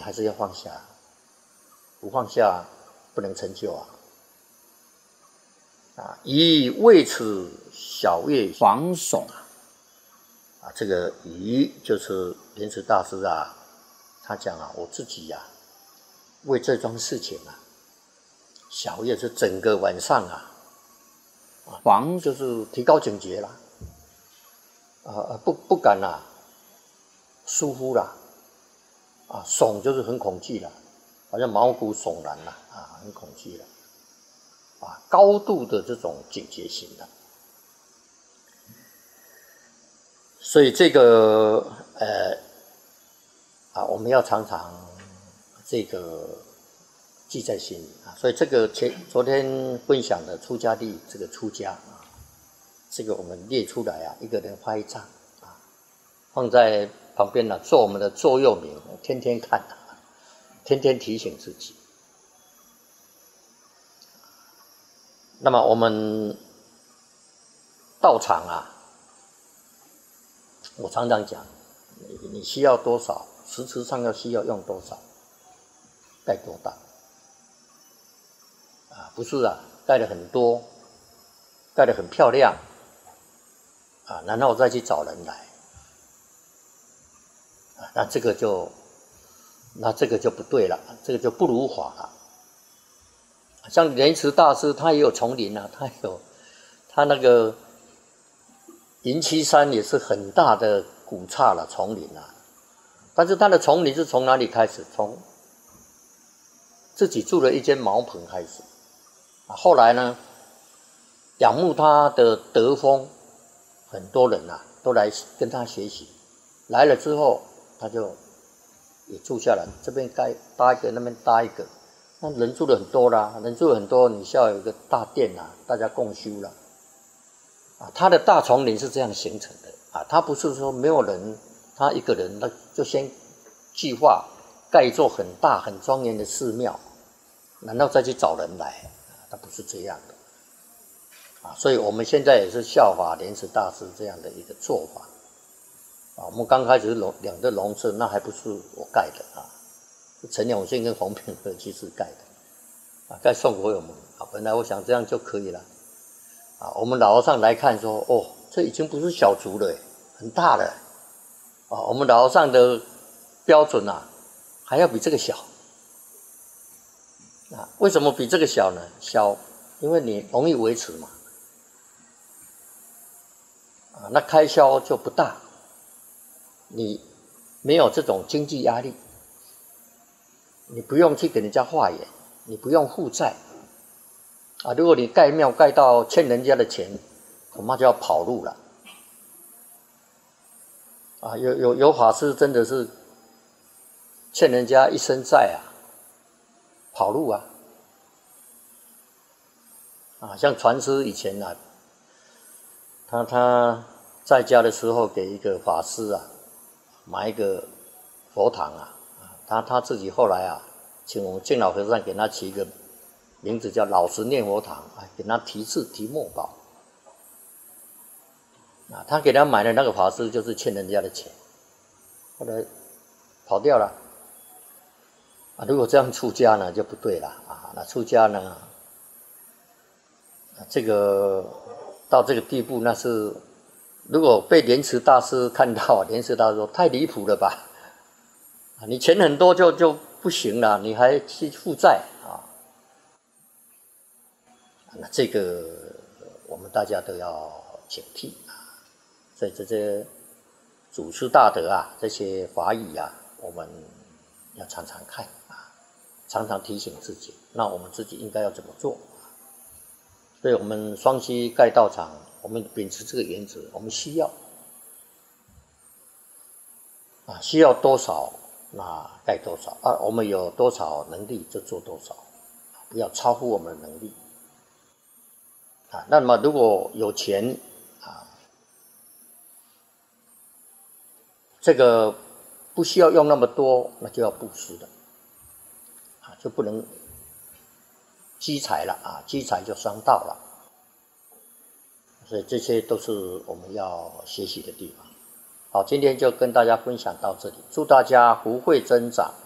还是要放下，不放下不能成就啊！以为此小业防悚这个以就是莲池大师啊，他讲我自己为这桩事情小业是整个晚上防就是提高警觉啦，不敢疏忽啦，悚就是很恐惧了，好像毛骨悚然了很恐惧了，高度的这种警觉性的。所以这个我们要常常这个记在心里所以这个昨天分享的出家力，这个出家这个我们列出来一个人画一张放在旁边做我们的座右铭，天天看天天提醒自己。那么我们道场我常常讲，你需要多少，实质上要需要用多少，盖多大不是盖得很多，盖得很漂亮然后再去找人来那这个就不对了，这个就不如法了。像莲池大师他也有丛林他那个银栖山也是很大的古刹了丛林但是他的丛林是从哪里开始？从自己住了一间茅棚开始后来呢仰慕他的德风，很多人都来跟他学习，来了之后他就也住下来，这边搭一个，那边搭一个，那人住了很多啦，人住了很多，你需要有一个大殿大家共修啦他的大丛林是这样形成的他不是说没有人，他一个人他就先计划盖一座很大很庄严的寺庙，然后再去找人来他不是这样的所以我们现在也是效法莲池大师这样的一个做法我们刚开始两个农舍，那还不是我盖的是陈永信跟洪炳和居士盖的盖送给我们本来我想这样就可以了我们老和尚来看说这已经不是小竹了很大了我们老和尚的标准还要比这个小为什么比这个小呢？小因为你容易维持嘛那开销就不大，你没有这种经济压力，你不用去给人家化缘，你不用负债如果你盖庙盖到欠人家的钱，恐怕就要跑路了有法师真的是欠人家一身债跑路像传师以前他在家的时候给一个法师买一个佛堂他自己后来请我们净老和尚给他起一个名字叫老实念佛堂给他题字题墨宝他给他买的那个法师就是欠人家的钱，后来跑掉了如果这样出家呢就不对了那出家呢这个到这个地步，那是如果被莲池大师看到莲池大师说太离谱了吧你钱很多就不行了，你还去负债那这个我们大家都要警惕所以这些祖师大德这些法语我们要常常看常常提醒自己，那我们自己应该要怎么做所以我们双溪盖道场，我们秉持这个原则，我们需要多少那盖多少我们有多少能力就做多少不要超乎我们的能力那么如果有钱这个不需要用那么多，那就要布施的就不能积财了积财就伤道了，所以这些都是我们要学习的地方。好，今天就跟大家分享到这里，祝大家福慧增长。